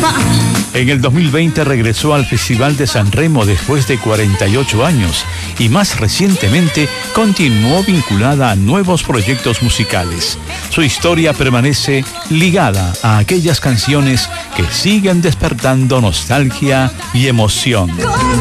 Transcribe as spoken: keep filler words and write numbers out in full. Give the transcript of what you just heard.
En el dos mil veinte regresó al Festival de San Remo después de cuarenta y ocho años y más recientemente continuó vinculada a nuevos proyectos musicales. Su historia permanece ligada a aquellas canciones que siguen despertando nostalgia y emoción.